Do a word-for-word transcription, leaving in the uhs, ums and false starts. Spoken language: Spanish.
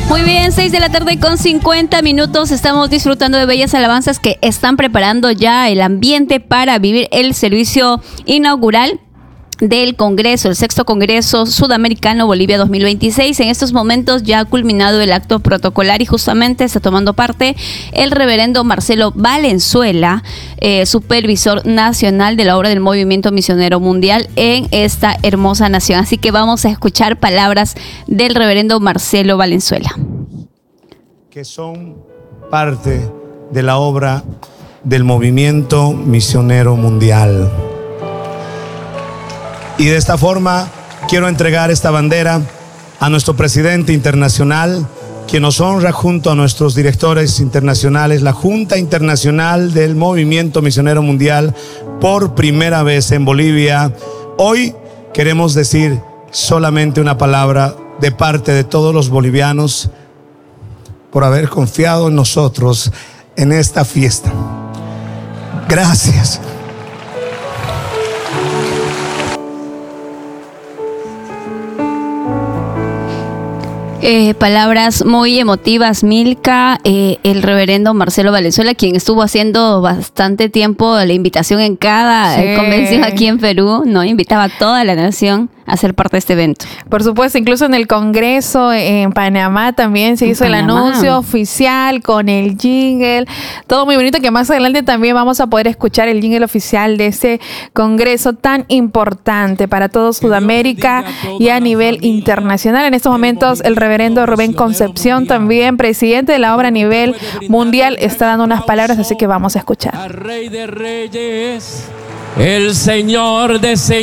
Muy bien, seis de la tarde con cincuenta minutos. Estamos disfrutando de bellas alabanzas que están preparando ya el ambiente para vivir el servicio inaugural del Congreso, el sexto Congreso Sudamericano Bolivia dos mil veintiséis. En estos momentos ya ha culminado el acto protocolar y justamente está tomando parte el reverendo Marcelo Valenzuela, eh, supervisor nacional de la obra del Movimiento Misionero Mundial en esta hermosa nación. Así que vamos a escuchar palabras del reverendo Marcelo Valenzuela. Que son parte de la obra del Movimiento Misionero Mundial. Y de esta forma quiero entregar esta bandera a nuestro presidente internacional, quien nos honra junto a nuestros directores internacionales, la Junta Internacional del Movimiento Misionero Mundial, por primera vez en Bolivia. Hoy queremos decir solamente una palabra de parte de todos los bolivianos por haber confiado en nosotros en esta fiesta. Gracias. Eh, palabras muy emotivas, Milka. Eh, el reverendo Marcelo Valenzuela, quien estuvo haciendo bastante tiempo la invitación en cada sí. eh, convención aquí en Perú, ¿no? Invitaba a toda la nación a ser parte de este evento. Por supuesto, incluso en el Congreso en Panamá también se hizo el anuncio oficial con el jingle, todo muy bonito, que más adelante también vamos a poder escuchar el jingle oficial de este Congreso tan importante para todo Sudamérica y a nivel internacional. En estos momentos el reverendo Rubén Concepción, también presidente de la obra a nivel mundial, está dando unas palabras, así que vamos a escuchar. Al Rey de Reyes, el Señor de Señores.